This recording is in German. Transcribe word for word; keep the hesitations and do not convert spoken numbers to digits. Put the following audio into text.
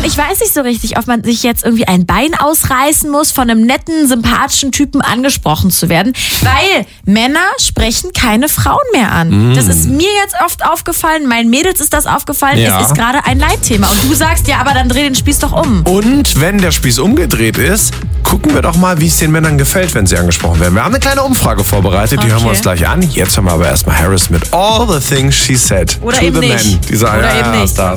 Und ich weiß nicht so richtig, ob man sich jetzt irgendwie ein Bein ausreißen muss, von einem netten, sympathischen Typen angesprochen zu werden, weil Männer sprechen keine Frauen mehr an. Mm. Das ist mir jetzt oft aufgefallen, meinen Mädels ist das aufgefallen, ja. Es ist gerade ein Leitthema. Und du sagst, ja, aber dann dreh den Spieß doch um. Und wenn der Spieß umgedreht ist, gucken wir doch mal, wie es den Männern gefällt, wenn sie angesprochen werden. Wir haben eine kleine Umfrage vorbereitet, die okay. hören wir uns gleich an. Jetzt haben wir aber erstmal Harris mit All the Things She Said Oder to eben the nicht. Men. Dieser, Oder ja, eben nicht. Da